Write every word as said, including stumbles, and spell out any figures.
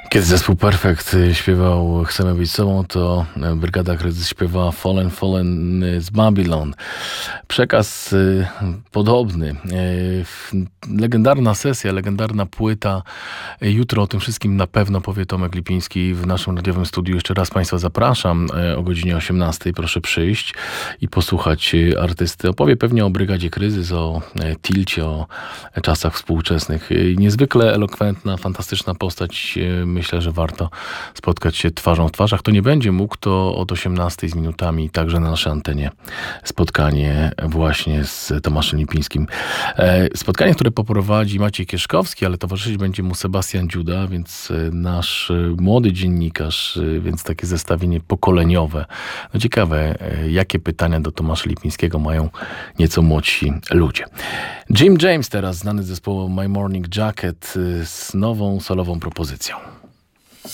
Kiedy zespół Perfekt śpiewał Chcemy być sobą, to Brygada Kryzys śpiewała Fallen, Fallen z Babylon. Przekaz y, podobny. Y, legendarna sesja, legendarna płyta. Jutro o tym wszystkim na pewno powie Tomek Lipiński w naszym radiowym studiu. Jeszcze raz Państwa zapraszam y, o godzinie osiemnastej. Proszę przyjść i posłuchać y, artysty. Opowie pewnie o Brygadzie Kryzys, o y, Tilcie, o czasach współczesnych. Y, niezwykle elokwentna, fantastyczna postać. Y, Myślę, że warto spotkać się twarzą w twarzach. Kto nie będzie mógł, to od osiemnastej z minutami także na naszej antenie spotkanie właśnie z Tomaszem Lipińskim. Spotkanie, które poprowadzi Maciej Kieszkowski, ale towarzyszyć będzie mu Sebastian Dziuda, więc nasz młody dziennikarz, więc takie zestawienie pokoleniowe. No ciekawe, jakie pytania do Tomasza Lipińskiego mają nieco młodsi ludzie. Jim James teraz, znany z zespołu My Morning Jacket, z nową solową propozycją.